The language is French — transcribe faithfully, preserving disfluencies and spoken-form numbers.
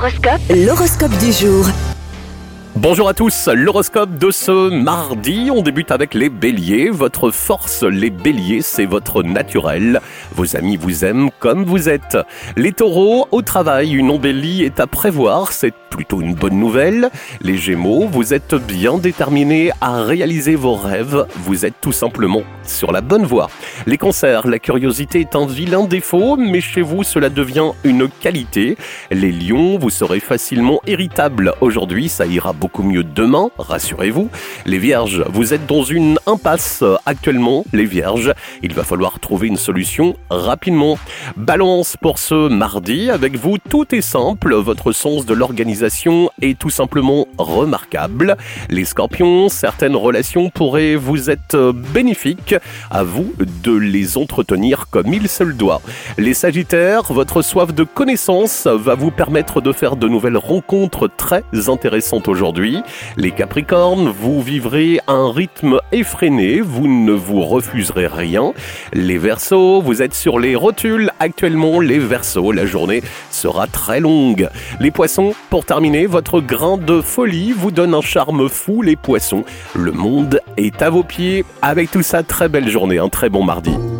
L'horoscope. L'horoscope du jour. Bonjour à tous, l'horoscope de ce mardi, on débute avec les béliers. Votre force, les béliers, c'est votre naturel. Vos amis vous aiment comme vous êtes. Les taureaux, au travail, une embellie est à prévoir, c'est plutôt une bonne nouvelle. Les gémeaux, vous êtes bien déterminés à réaliser vos rêves, vous êtes tout simplement sur la bonne voie. Les cancers, la curiosité est un vilain défaut, mais chez vous cela devient une qualité. Les lions, vous serez facilement irritables aujourd'hui, ça ira beaucoup mieux demain, rassurez-vous. Les vierges, vous êtes dans une impasse actuellement, les vierges, il va falloir trouver une solution rapidement. Balance, pour ce mardi, avec vous tout est simple, votre sens de l'organisation est tout simplement remarquable. Les scorpions, certaines relations pourraient vous être bénéfiques, à vous de les entretenir comme il se le doit. Les sagittaires, votre soif de connaissance va vous permettre de faire de nouvelles rencontres très intéressantes aujourd'hui. Les capricornes, vous vivrez un rythme effréné, vous ne vous refuserez rien. Les verseaux, vous êtes sur les rotules actuellement, les verseaux, la journée sera très longue. Les poissons, pour terminer, votre grain de folie vous donne un charme fou, les poissons. Le monde est à vos pieds. Avec tout ça, très belle journée, un très bon mardi.